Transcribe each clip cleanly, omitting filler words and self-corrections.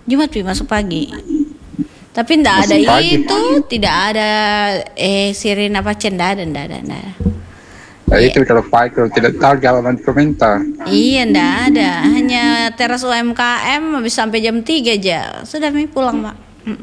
Jumat pi masuk pagi. Tapi ndak ada itu, tidak ada sirine apa cenda dan ndak ada. Nah, itu kalau pagi kalau tidak tahu jangan komentar. Iya, ndak ada. Hanya teras UMKM habis sampai jam 3 aja. Sudah mi pulang, Pak.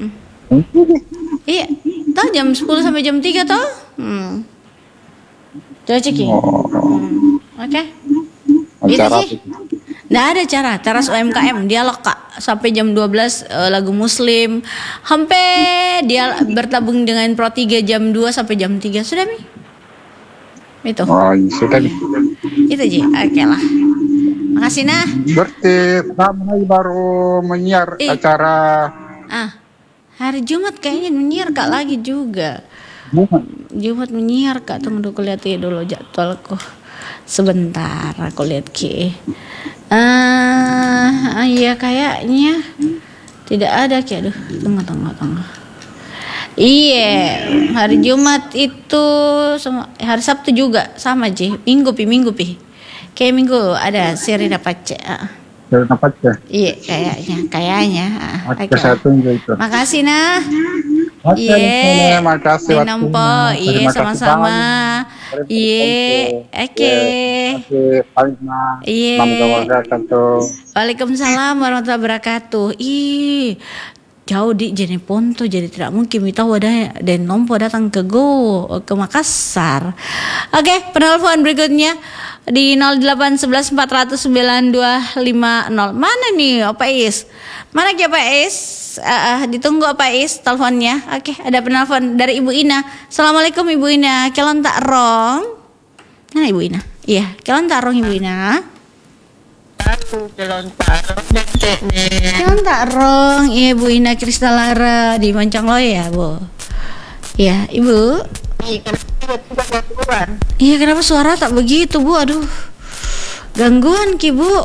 Iya, tahu jam 10 sampai jam 3 toh? Coba cek. Oke. Itu sih. Nggak ada cara, teras UMKM dialog Kak sampai jam 12 lagu Muslim. Sampai dia bertabung dengan Pro 3 jam 2 sampai jam 3. Sudah mi? Itu. Oh, sudah. Itu Ji. Oke lah. Makasih nah. Berarti kamu baru menyiar acara hari Jumat kayaknya menyiar Kak lagi juga. Jumat menyiar Kak, tunggu dulu lihat dulu jadwalku. Sebentar aku lihat Ki. Iya kayaknya tidak ada Ki. Aduh, tunggu. Iya, hari Jumat itu sama hari Sabtu juga sama Ji. Minggu pi. Kayak minggu ada seri dapat Iya, kayaknya. Oke, saya tunggu itu. Makasih nah. Iya, makasih Nampo. Iya, sama-sama. Iya, oke. Iya. Waalaikumsalam warahmatullahi wabarakatuh. Ih, jauh di Jeneponto jadi tidak mungkin kita wadah dan Nompo datang ke Makassar. Oke, penelpon berikutnya di 0811 400 9250. Mana nih Opa Is? Mana ki Opa Is? Ditunggu Opa Is teleponnya. Oke, ada penelpon dari Ibu Ina. Assalamualaikum Ibu Ina. Kelon tak rong? Mana Ibu Ina? Iya, kelon tak rong Ibu Ina. Kelon tak rong. Iya Bu Ina Kristalara di Mancangloy ya Bu. Iya Ibu. Iya kenapa suara tak begitu Bu? Aduh, gangguan Ki Bu.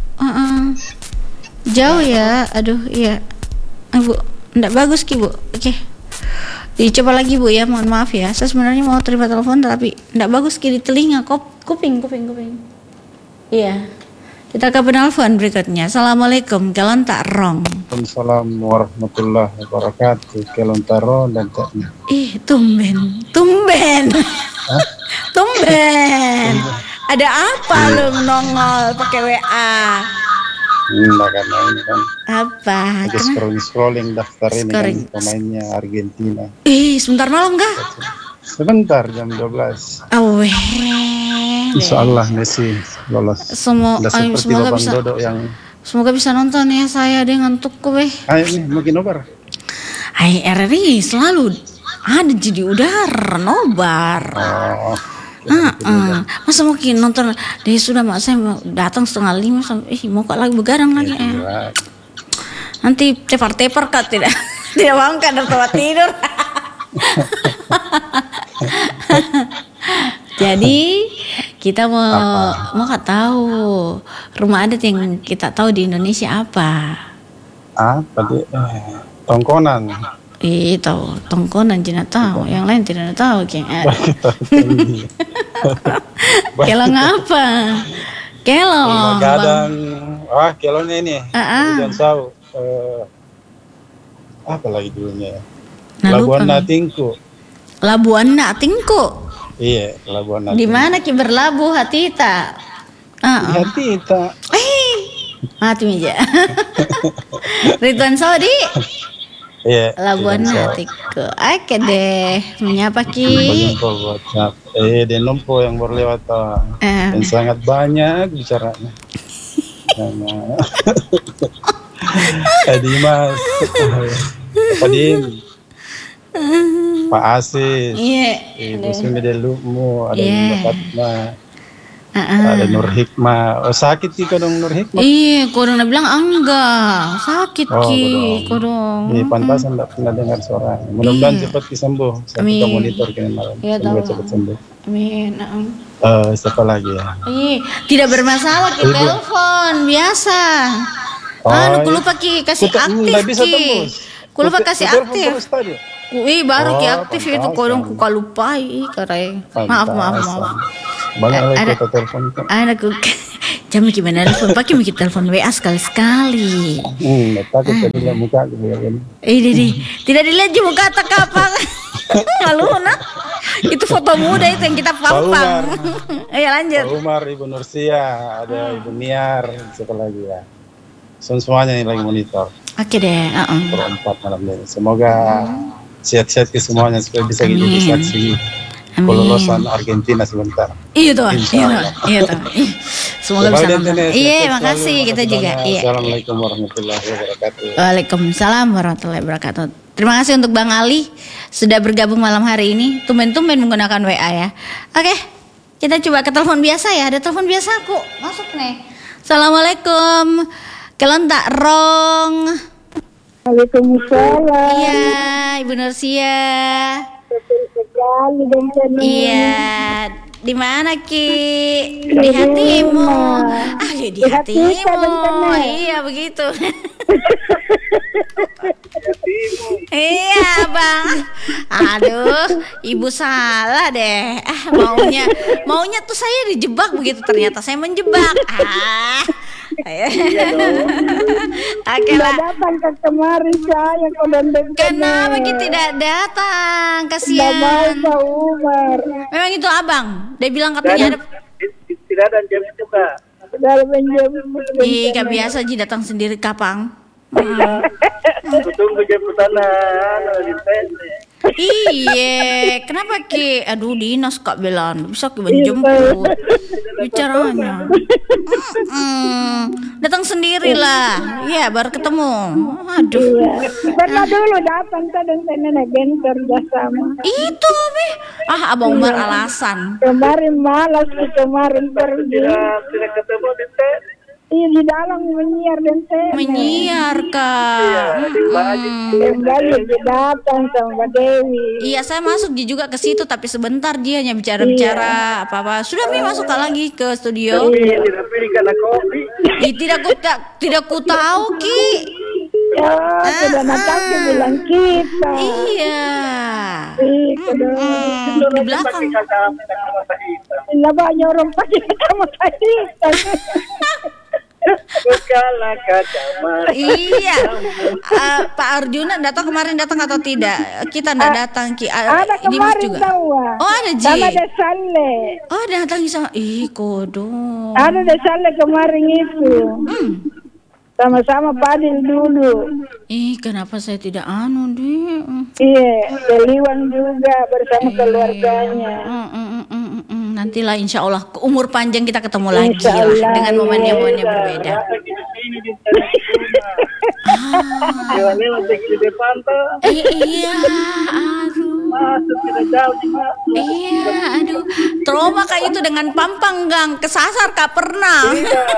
Jauh ya. Aduh iya Bu, enggak bagus Ki Bu. Oke, dicoba lagi Bu ya, mohon maaf ya. Saya sebenarnya mau terima telepon tapi enggak bagus Ki di telinga. Kuping. Iya. Kita ke penelpon berikutnya. Assalamualaikum, kelon tak rong. Waalaikumsalam warahmatullahi wabarakatuh. Kelon tak rong dan tak. Tumben. Tumben. Ada apa lu nongol pakai WA? Enggak, karena ini kan Apa? scrolling daftar ini kan pemainnya Argentina. Sebentar malam kah? Sebentar jam 12. Insyaallah Messi lolos. Semoga bisa. Dodo yang Semoga bisa nonton ya, saya ada ngantuk weh. Ayo nih makin nobar. RRI selalu ada di udara nobar. Masa mungkin nonton dia sudah mak saya datang 4:30 sampai mau kok lagi begadang lagi nanti tepar Kak tidak bangun dari tempat tidur. Jadi kita mau tahu rumah adat yang kita tahu di Indonesia apa? Tadi tongkonan. Tahu tongkonan Jina tahu, yang lain tidak tahu Kelong apa? Kelong. Gadang. Kelongnya ini. Jangan tahu. Apa lagi dulunya ya? Labuan Natingku. Labuan Natingku. Iya, Labuan Natingku. Di mana ki berlabuh Hatita? Hatita. Mati meja. Ridwan Saudi. Iya. Labuan Natingku. Oke deh, menyapa ki. Dan Nompo yang berlewat dan sangat banyak bicaranya. Dimas, Pak Asis, Ibu Sumi Delukmu, ada Fatma, ada Nur Hikmah. Sakit sih kodong Nur Hikmah. Kodong bilang enggak sakit kodong. Pantasan tidak pernah dengar suara. Mudah-mudahan cepat disembuh. Saya buka monitor kini malam. Semoga cepat sembuh. Amin. Siapa lagi ya? Tidak bermasalah kita telepon biasa. Aku lupa ki kasih aktif ki. Aku lupa kasih aktif. Baru ki aktif itu kodong ku kalupai karai. Maaf. Banyak lagi kita telepon. Anakku Jam gimana telepon? Pakai mikir telepon WA sekali-sekali. Takut tadi lihat muka aku ya. Tidak dilihat juga muka tak kapang. Lalu nak itu foto muda itu yang kita pampang. Ayo lanjut. Pak Umar, Ibu Nursia, ada Ibu Niar, siapa lagi ya? Semuanya nih lagi monitor. Oke deh. Berempat malam ini. Semoga sehat-sehat ke semuanya supaya bisa jadi saksi kelolosan Argentina sebentar. Iya tuh. Semoga bisa nonton. Iya, makasih kita juga. Iya. Assalamualaikum warahmatullahi wabarakatuh. Waalaikumsalam warahmatullahi wabarakatuh. Terima kasih untuk Bang Ali sudah bergabung malam hari ini. Tumben-tumben menggunakan WA ya. Oke, kita coba ke telepon biasa ya. Ada telepon biasa aku masuk nih. Assalamualaikum. Kelontak rong. Waalaikumsalam. Iya, Ibu Nursia. Betul sekali Benten. Iya. Di mana Ki? Di hatimu. Di hatimu. Iya begitu. Iya Bang. Aduh, Ibu salah deh. Maunya tuh saya dijebak begitu, ternyata saya menjebak. Oke lah. Datang ke kemarin saya Kenapa kita tidak datang? Kasihan. Pak Umar. Memang itu abang. Dia bilang katanya ada. Tidak ada jam juga. Iya biasa Ji datang sendiri kapang. Tunggu jemputan di Iya, kenapa Ki? Aduh dinas Kak Belan, bisa Ki menjemput bicaranya. Datang sendirilah, ya baru ketemu. Aduh. Pernah dulu datang dan nenek bentar sama. Itu Be. Abang Umar alasan. Kemarin malas, kemarin pergi. Tidak ketemu di Iya di dalam menyiar dan menyiar Kak. Kembali datang sama Dewi. Iya saya masuk juga ke situ tapi sebentar dia hanya bicara-bicara apa-apa. Sudah Mi masuk lagi ke studio. Tidak ku tahu Ki. Sudah Natasha bilang kita. Iya. Di belakang. Banyak orang pakai kacamata hitam. Iya. Pak Arjuna kemarin datang atau tidak? Kita tidak datang Ki. Ada kemarin juga. Oh ada Ji. Sama Desale. Oh datang sama. Kodo. Ada Desale kemarin itu. Sama-sama Padil dulu. Kenapa saya tidak deh? Iya, Deliwan juga bersama keluarganya. Nantilah insya Allah umur panjang kita ketemu lagi lah dengan momen-momen yang berbeda. Iya, aduh, trauma kayak itu dengan pampang gang kesasar Kak pernah.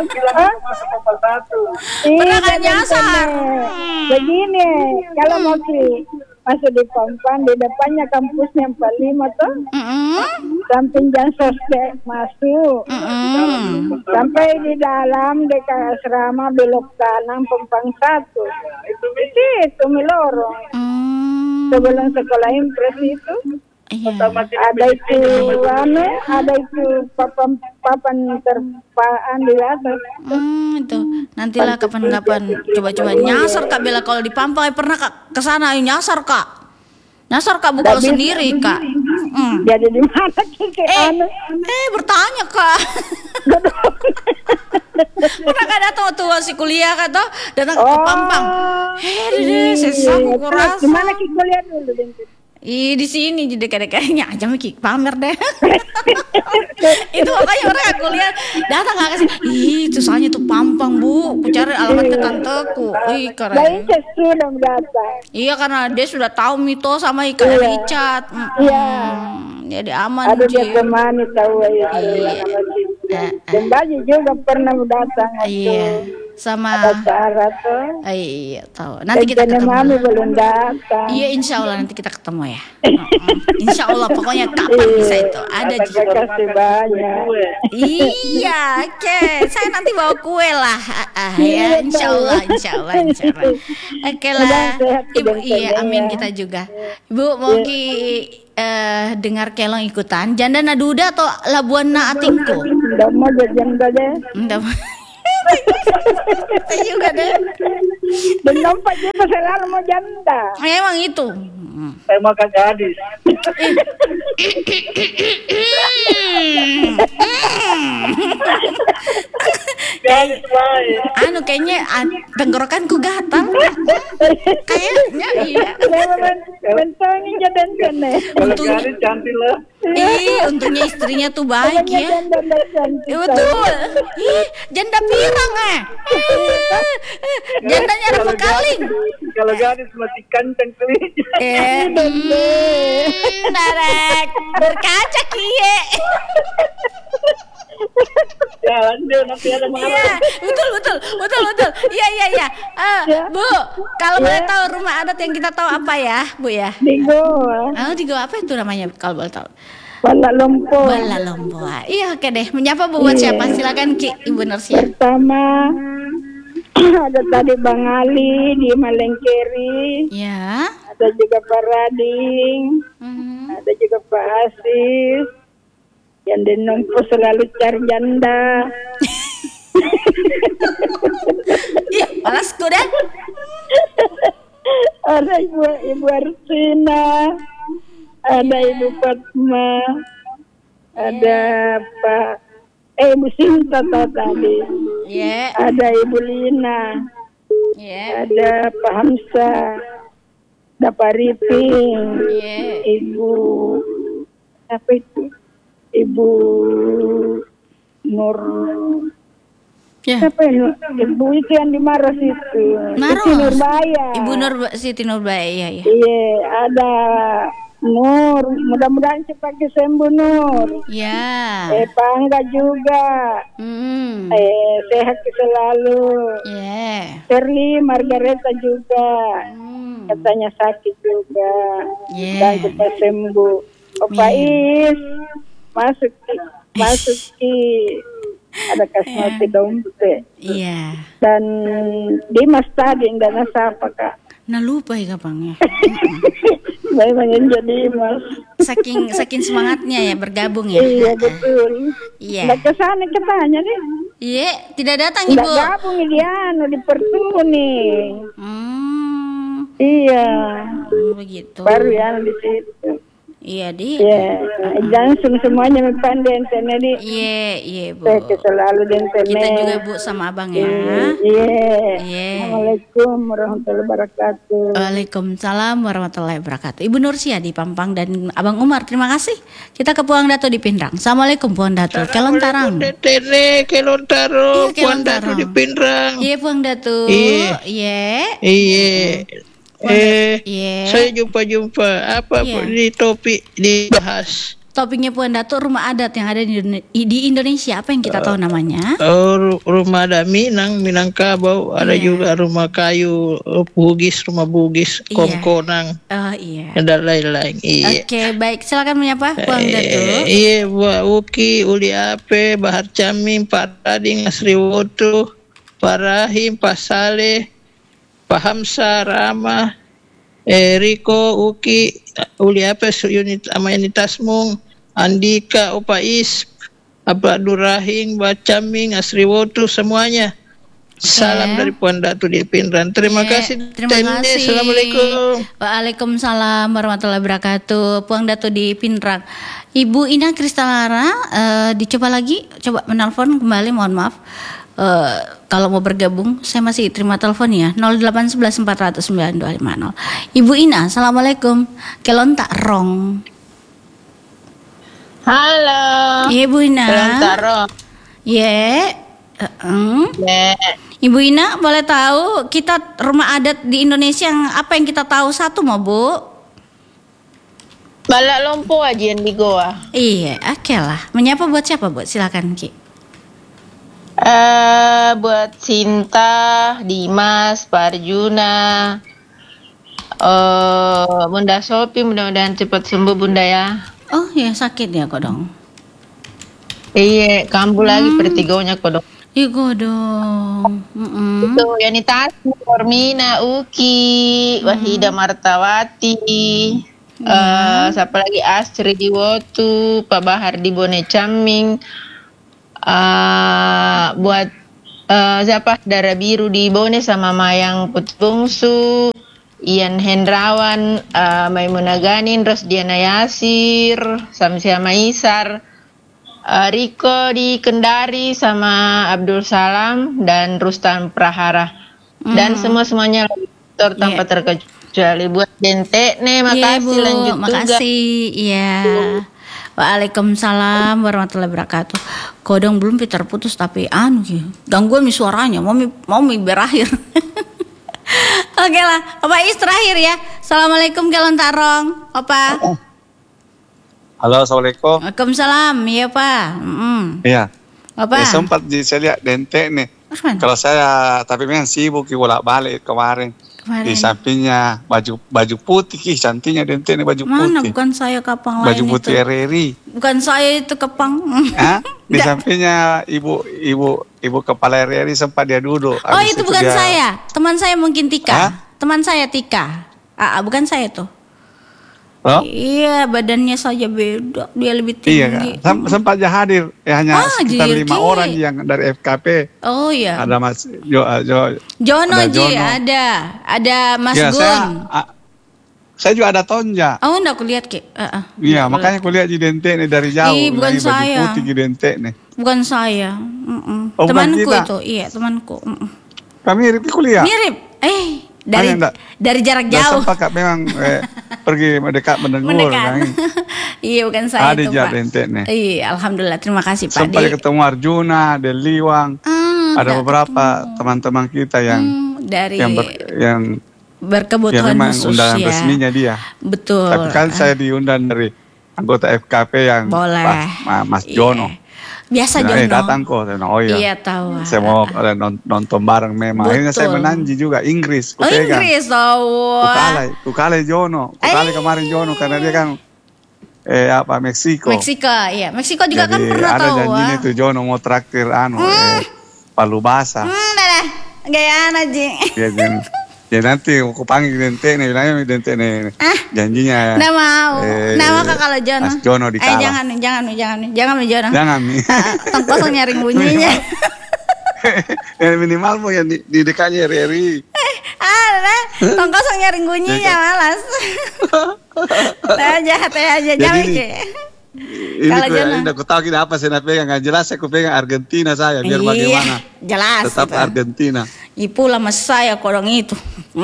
Pernah kan nyasar. Begini, kalau mau masuk di Pampang, di depannya kampusnya 45 tuh. Samping Jan Sostek masuk. Sampai di dalam dekat asrama belok kanan Pampang 1. Itu Milorong. Sebelum sekolah impres itu. Ada itu papan terpaan di atas. Itu nantilah kapan-kapan coba-coba nyasar Kak Bella kalau di Pampang pernah Kak kesana nyasar Kak bukan sendiri Kak. Jadi di mana kita? Bertanya Kak. Pernah Kak datang waktu masih kuliah Kak toh datang ke Pampang. Sesat aku rasa. Di mana kita kuliah dulu di sini di dekat-dekatnya aja Miki pamer deh. Itu makanya orang aku lihat datang nggak kasih. Itu soalnya tuh Pampang Bu, aku cari alamat ke tanteku. Keren. Lain sudah datang. Iya karena dia sudah tahu Mito sama Ika Richard. Iya. Jadi aman. Ada dia kemana tahu ya. Dan Baji juga pernah datang. Iya. Sama Sarah tuh. Iya tahu. Nanti kita ketemu. Mami belum datang. Iya insya Allah nanti kita ketemu ya. Insya Allah pokoknya kapan bisa itu ada juga. Terima kasih banyak. Iya, oke. Saya nanti bawa kue lah. Ya insya Allah. Oke lah. Ibu iya amin kita juga. Ibu mau dengar kelong ikutan. Janda Naduda atau Labuan Na Atingko? Nggak mau janda deh. Nggak mau. Juga deh. Dan nampak juga selalu mau janda. Emang itu. Saya makan gadis. Gadis baik. Kayaknya tenggorokanku gatal. Kayaknya iya. Mentongnya jadan kene. Kalau gadis cantik lah. Untungnya istrinya tuh baik ya. Betul. Janda pirang jandanya ada pekaling. Kalau gadis mati kancang kelinci. Narek berkaca kie. Ya lanjut nanti ada marah. Iya, betul. Iya. Bu, kalau boleh tahu rumah adat yang kita tahu apa ya, Bu ya? Di Goa. Di Goa apa itu namanya kalau boleh tahu? Bala Lompo. Iya, oke deh. Menyapa Bu buat siapa? Silakan Ki, Ibu Nursia. Pertama ada tadi Bang Ali di Malengkeri. Ya. Ada juga Pak Rading. Ada juga Pak Asis. Yang dinompo selalu cari janda. Ih, malasku dah. Ada Ibu Arsina. Ada Ibu Fatma. Ada Pak Ibu Sinta tadi. Yeah. Ada Ibu Lina. Yeah. Ada Pak Hamsa. Ada Pak Riping. Yeah. Ibu apa itu? Ibu Nur. Yeah. Siapa ya? Ibu itu yang di Maros itu. Maros. Siti Nurbaya. Ibu Siti Nurbaya, ya. Iya, ada Nur. Mudah-mudahan cepat sembuh Nur. Ya. Pak Angga juga. Sehat selalu. Yeah. Shirley Margareta juga. Katanya sakit juga. Yeah. Dan cepat sembuh. Is masuk ada kasmati dompet. Iya. Dan Dimas tadi dan siapa Kak? Nah lupa ya kapangnya. Memang jadi Mas. Saking semangatnya ya bergabung ya. Iya betul. Iya. Nggak kesana katanya nih. Iya, tidak datang Ibu. Nggak gabung dia di Pertu nih. Iya. Begitu. Baru ya di situ. Iya di. Iya. Langsung semuanya pandai internet di. Iya Bu. Saya selalu di internet. Kita juga Bu sama Abang ya. Iya. Assalamualaikum warahmatullahi wabarakatuh. Waalaikumsalam warahmatullahi wabarakatuh. Ibu Nursia di Pampang dan Abang Umar, terima kasih. Kita ke Puang Dato di Pindrang. Assalamualaikum Puang Dato. Kelontarang. Kelontaro. Puang Dato di Pindrang. Iya Puang Dato. Iya. Iya. Saya jumpa apa di topik dibahas. Topiknya Puan Dato rumah adat yang ada di Indonesia, apa yang kita tahu namanya? Rumah adat Minangkabau, ada juga rumah kayu rumah Bugis, Kongkonang. Iya. Dan lain-lain. Iya. Oke, baik. Silakan menyapa Puan Dato. Iya, Buat Uki, Uli Ape, Bahar Camim, Pak Rading, Asriwoto, Pak Rahim, Pak Saleh, Pak Hamsa, Rama, Riko, Uki, Uli Apes, Amanitasmung, Andika, Opais, Abdul Rahim, Bacaming, Asriwoto, semuanya. Salam dari Puan Dato di Pindrang. Terima kasih. Terima kasih. Assalamualaikum. Waalaikumsalam warahmatullahi wabarakatuh. Puan Dato di Pindrang. Ibu Ina Kristalara, dicoba lagi, coba menelpon kembali, mohon maaf. Kalau mau bergabung saya masih terima telepon ya 0811 400 9250. Ibu Ina, assalamualaikum. Kelontak rong. Halo. Iya Ibu Ina. Kelontak rong. Iya. Ibu Ina, boleh tahu kita rumah adat di Indonesia yang apa yang kita tahu satu mau Bu? Balak Lompo aja yang di Goa. Iya, oke lah. Menyapa buat siapa Bu? Silakan Ki. Buat Sinta, Dimas, Parjuna, Bunda Sopi, mudah-mudahan cepat sembuh Bunda ya. Oh ya sakit ya Kodong. Iya, kambuh lagi pertigonya Kodong. Iya Kodong. Itu Yanita, Formina, Uki, Wahida Martawati, siapa lagi Astri di Wotu, Pak Bahar di Bone Caming. buat siapa Dara Biru di Bone sama Mayang Putri Bungsu, Ian Hendrawan, Maimuna Ganin, Rosdiana Yasir, Samsia Maisar, Riko di Kendari sama Abdul Salam dan Rustam Prahara dan semuanya tanpa terkecuali buat Dente nih. Makasih, Bu, lanjut makasih. Iya. Waalaikumsalam warahmatullahi wabarakatuh. Kodong belum terputus tapi gangguan suaranya mau berakhir. Oke lah, Opa Is terakhir ya. Assalamualaikum Kelon Tarong, Opa. Halo, assalamualaikum. Waalaikumsalam, iya Pak. Iya. Opa. Sempat saya lihat Dente nih. Kalau saya tapi memang sibuk bolak-balik kemarin. Di sampingnya baju putih, cantiknya Dente nih baju putih. Mana bukan saya Kapang lain baju putih itu. RRI. Bukan saya itu Kapang. Di sampingnya ibu kepala RRI sempat dia duduk. Oh itu bukan saya, teman saya mungkin Tika. Teman saya Tika. Bukan saya tuh. Oh? Iya, badannya saja beda, dia lebih tinggi. Iya, sempat dia hadir, hanya sekitar 5 orang yang dari FKP. Oh iya. Ada Mas Jono ada Mas Gun. Saya juga ada Tonja. Oh, enggak kulihat Iya, makanya kulihat di Dente nih dari jauh. Bukan saya. Baju putih di Dente nih. Bukan saya. Oh, temanku bukan itu, iya temanku. Kami mirip kuliah. Mirip. Dari jarak jauh. Sempat Kak memang pergi mendengar. Iya bukan saya itu Pak. Dente. Iya alhamdulillah terima kasih Pak. Sempat ketemu Arjuna, Deliwang. Ada beberapa teman-teman kita yang yang berkebutuhan khusus undangan ya. Resminya dia. Betul. Tapi kan saya diundang dari anggota FKP yang Mas Jono. Biasa Jono. Datang kok. Oh iya. Iya tahu. Saya mau nonton bareng memang. Akhirnya saya menanji juga Inggris. Inggris tahu. Kukale Jono. Kukale kemarin Jono karena dia kan Meksiko. Iya. Meksiko juga kan pernah tahu. Ada janjinya tuh Jono mau traktir palu basah. Gaya aja. Ya nanti aku panggil Dente nih, bilangnya Dente nih. Janjinya. Nggak mau. Nama Kak kalau Jono. Mas Jono di Kala. Jangan Jono. Jangan nih. Tong kosong nyaring bunyinya. Yang minimal mau yang di dekatnya RRI. Tong kosong nyaring bunyinya malas. Jahat aja jangan Ini aku tahu kita apa saya pegang nggak jelas. Saya pegang Argentina saya biar bagaimana. Jelas. Tetap Argentina. Pula mas saya kodong itu.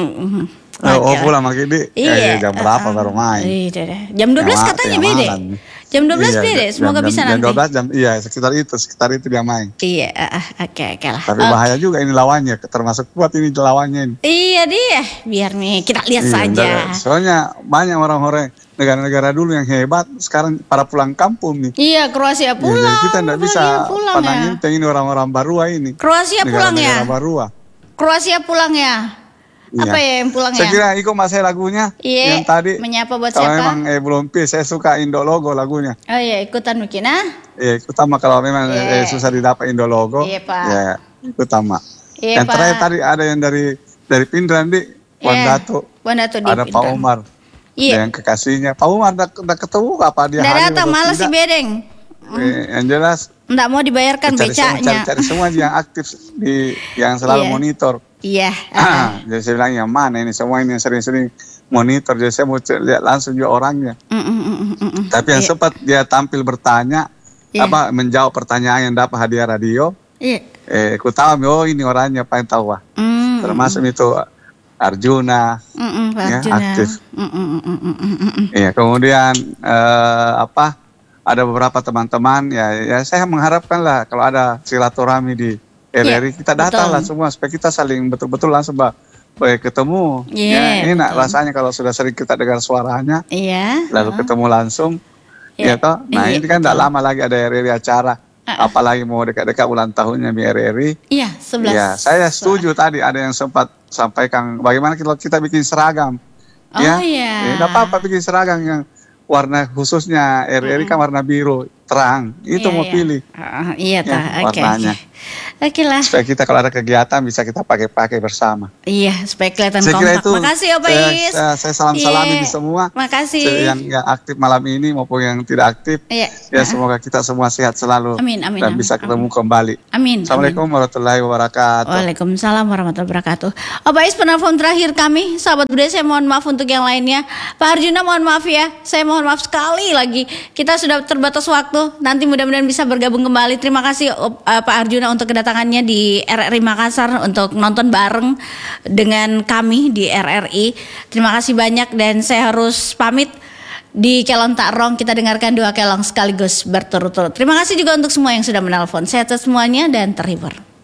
Pulang makanya jam berapa baru main? Jam 12 katanya beda. Jam 12 beda. Semoga bisa nanti. Jam 12 jam sekitar itu dia main. Iya, oke lah. Tapi bahaya juga ini lawannya, termasuk kuat ini lawannya ini. Iya dia, biar nih kita lihat saja. Soalnya banyak orang-orang negara-negara dulu yang hebat sekarang para pulang kampung nih. Iya, Kroasia pulang. Jadi kita tidak bisa pandangin ini orang-orang Barua ini. Kroasia pulang ya. Negara Barua. Kroasia pulang ya. Apa ya yang pulang ya? Saya kira Iko masih lagunya yang tadi. Menyapa buat kalau siapa? Kalau memang belum saya suka Indo Logo lagunya. Oh iya, ikutan mungkin ikutan kalau memang susah didapat Indo Logo. Iya, Pak. Ya, ikutan Iya, yang terakhir tadi ada yang dari Pindran di Wandato. Ada Pak Umar. Iya. Yang kekasihnya. Pak Umar udah ketemu apa dia hadir? Udah datang malas si Bedeng. Yang jelas. Nggak mau dibayarkan becaknya. Cari semua yang aktif yang selalu monitor. Iya. Jadi saya bilang yang mana ini semua ini yang sering-sering monitor. Jadi saya mau lihat langsung juga orangnya. Tapi yang sempat dia tampil bertanya, menjawab pertanyaan yang dapat hadiah radio. Aku tahu ini orangnya paling tahu termasuk itu Arjuna, aktif. Iya, kemudian ada beberapa teman-teman ya saya mengharapkan lah kalau ada silaturahmi di RRI kita datang lah semua supaya kita saling betul-betul langsung ketemu. Enak rasanya kalau sudah sering kita dengar suaranya, lalu ketemu langsung. Nah ini kan tidak lama lagi ada RRI acara, apalagi mau dekat-dekat ulang tahunnya di RRI. Iya, 11. Ya, saya setuju tadi ada yang sempat sampaikan bagaimana kalau kita bikin seragam. Tidak apa-apa bikin seragam yang warna khususnya RRI kan warna biru terang. Itu mau pilih. Warnanya. Oke lah. Supaya kita kalau ada kegiatan bisa kita pakai bersama. Iya, supaya kelihatan Saya kira kompak. itu, Makasih ya Pak Is. Saya salam-salami di semua. Makasih. Yang aktif malam ini maupun yang tidak aktif. Iya. Ya semoga kita semua sehat selalu. Amin. Dan bisa ketemu kembali. Amin. Assalamualaikum warahmatullahi wabarakatuh. Waalaikumsalam warahmatullahi wabarakatuh. Pak Is, penelpon terakhir kami, sahabat budaya, saya mohon maaf untuk yang lainnya. Pak Arjuna mohon maaf ya. Saya mohon maaf sekali lagi. Kita sudah terbatas waktu. Nanti mudah-mudahan bisa bergabung kembali. Terima kasih Pak Arjuna untuk kedatangannya di RRI Makassar untuk nonton bareng dengan kami di RRI. Terima kasih banyak dan saya harus pamit. Di Kelon Tak Rong kita dengarkan 2 kelong sekaligus berturut-turut. Terima kasih juga untuk semua yang sudah menelpon. Sehat semuanya dan terhibur.